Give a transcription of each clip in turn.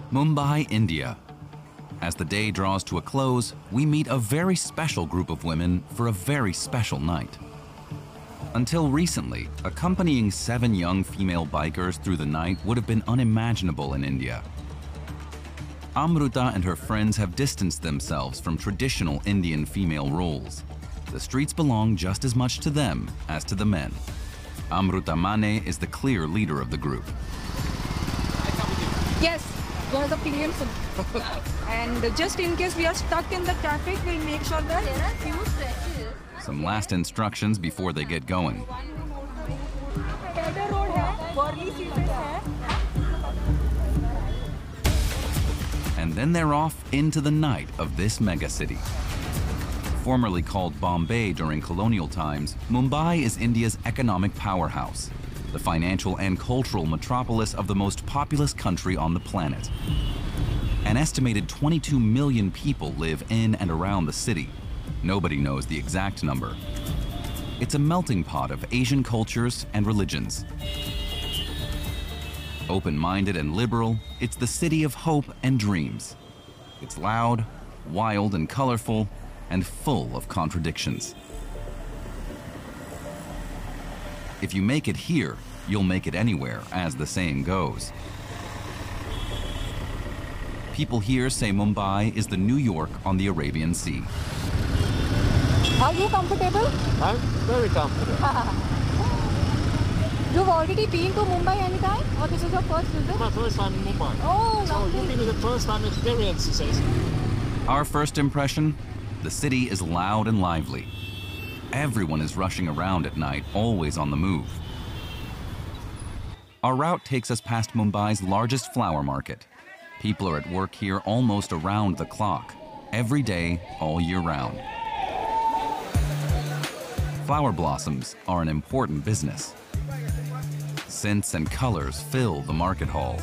Mumbai, India. As the day draws to a close, we meet a very special group of women for a very special night. Until recently, accompanying 7 young female bikers through the night would have been unimaginable in India. Amruta and her friends have distanced themselves from traditional Indian female roles. The streets belong just as much to them as to the men. Amruta Mane is the clear leader of the group. Yes, one of the PM. And just in case we are stuck in the traffic, we'll make sure that there are few stretches. Some last instructions before they get going. And then they're off into the night of this megacity. Formerly called Bombay during colonial times, Mumbai is India's economic powerhouse, the financial and cultural metropolis of the most populous country on the planet. An estimated 22 million people live in and around the city. Nobody knows the exact number. It's a melting pot of Asian cultures and religions. Open-minded and liberal, it's the city of hope and dreams. It's loud, wild and colorful, and full of contradictions. If you make it here, you'll make it anywhere, as the saying goes. People here say Mumbai is the New York on the Arabian Sea. Are you comfortable? I'm very comfortable. You've already been to Mumbai anytime? Or this is your first visit? My first time in Mumbai. Oh, so lovely. you've been to the first time experience, you say? Our first impression? The city is loud and lively. Everyone is rushing around at night, always on the move. Our route takes us past Mumbai's largest flower market. People are at work here almost around the clock, every day, all year round. Flower blossoms are an important business. Scents and colors fill the market hall.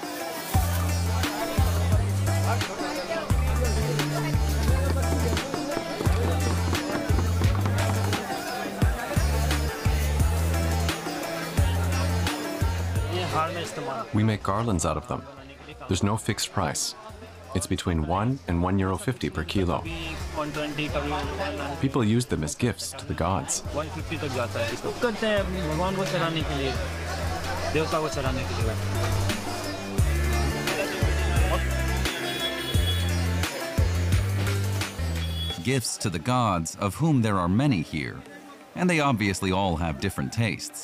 We make garlands out of them. There's no fixed price. It's between €1 and €1.50 per kilo. People use them as gifts to the gods. Gifts to the gods, of whom there are many here, and they obviously all have different tastes.